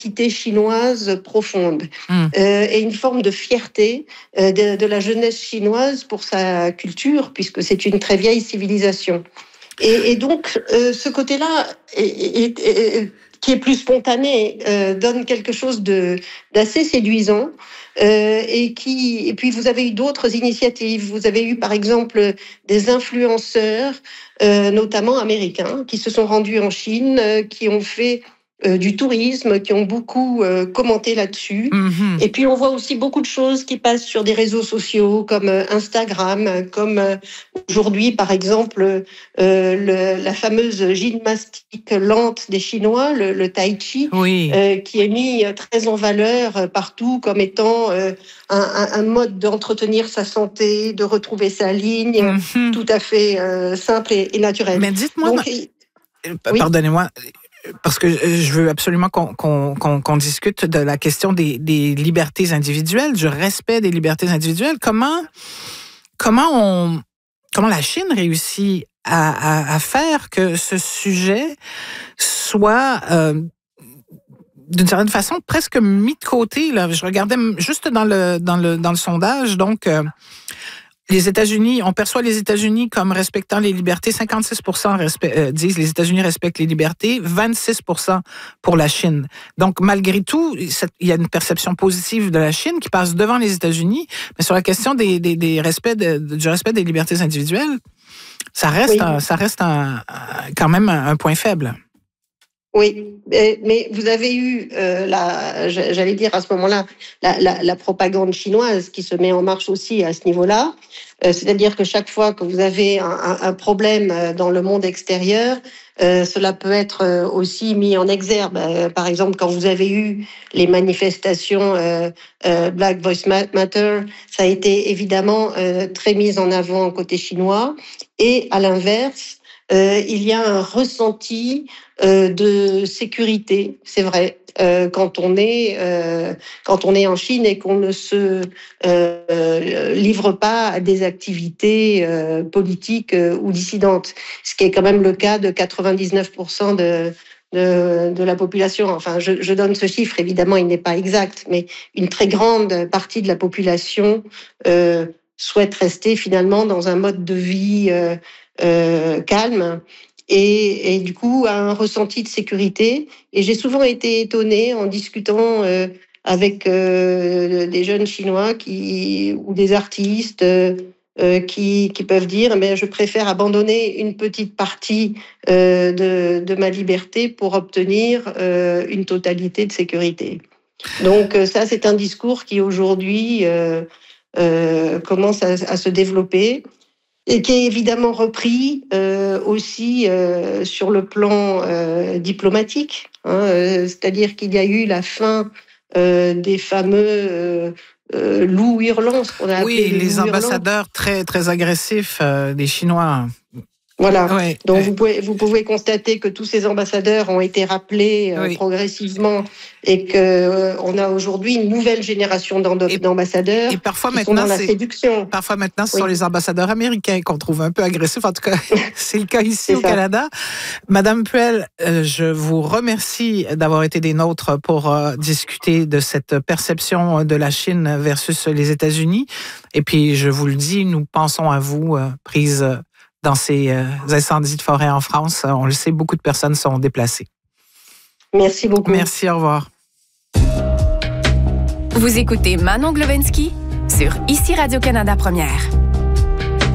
identité chinoise profonde et une forme de fierté de la jeunesse chinoise pour sa culture, puisque c'est une très vieille civilisation. Et donc, ce côté-là, qui est plus spontané, donne quelque chose d'assez séduisant. Et puis, vous avez eu d'autres initiatives. Vous avez eu, par exemple, des influenceurs, notamment américains, qui se sont rendus en Chine, qui ont fait du tourisme, qui ont beaucoup commenté là-dessus. Et puis, on voit aussi beaucoup de choses qui passent sur des réseaux sociaux comme Instagram, comme aujourd'hui, par exemple, la fameuse gymnastique lente des Chinois, le tai chi, qui est mis très en valeur partout comme étant un mode d'entretenir sa santé, de retrouver sa ligne, tout à fait simple et naturel. Mais dites-moi, pardonnez-moi, parce que je veux absolument qu'on discute de la question des libertés individuelles, du respect des libertés individuelles. Comment la Chine réussit à faire que ce sujet soit d'une certaine façon presque mis de côté, là. Je regardais juste dans le sondage, donc les États-Unis, on perçoit les États-Unis comme respectant les libertés. 56% disent les États-Unis respectent les libertés, 26% pour la Chine. Donc, malgré tout, il y a une perception positive de la Chine qui passe devant les États-Unis, mais sur la question du respect des libertés individuelles, ça reste quand même un point faible. Oui, mais vous avez eu, j'allais dire à ce moment-là, la propagande chinoise qui se met en marche aussi à ce niveau-là. C'est-à-dire que chaque fois que vous avez un problème dans le monde extérieur, cela peut être aussi mis en exergue. Par exemple, quand vous avez eu les manifestations Black Voice Matter, ça a été évidemment très mis en avant côté chinois. Et à l'inverse, il y a un ressenti de sécurité, c'est vrai, quand on est en Chine et qu'on ne se livre pas à des activités politiques ou dissidentes, ce qui est quand même le cas de 99% de la population. Enfin, je donne ce chiffre, évidemment, il n'est pas exact, mais une très grande partie de la population souhaite rester finalement dans un mode de vie calme et du coup a un ressenti de sécurité. Et j'ai souvent été étonnée en discutant avec des jeunes Chinois ou des artistes qui peuvent dire mais je préfère abandonner une petite partie de ma liberté pour obtenir une totalité de sécurité. Donc ça, c'est un discours qui aujourd'hui commence à se développer et qui est évidemment repris aussi sur le plan diplomatique. C'est-à-dire qu'il y a eu la fin des fameux loups hurlants, ce qu'on a appelé les ambassadeurs très, très agressifs des Chinois. Voilà. Ouais, donc vous pouvez constater que tous ces ambassadeurs ont été rappelés progressivement et que on a aujourd'hui une nouvelle génération d'ambassadeurs qui sont dans la séduction. Parfois maintenant, ce sont les ambassadeurs américains qu'on trouve un peu agressifs. En tout cas, c'est le cas ici au Canada. Madame Puel, je vous remercie d'avoir été des nôtres pour discuter de cette perception de la Chine versus les États-Unis. Et puis, je vous le dis, nous pensons à vous, prise dans ces incendies de forêt en France. On le sait, beaucoup de personnes sont déplacées. Merci beaucoup. Merci, au revoir. Vous écoutez Manon Glowinski sur ICI Radio-Canada Première.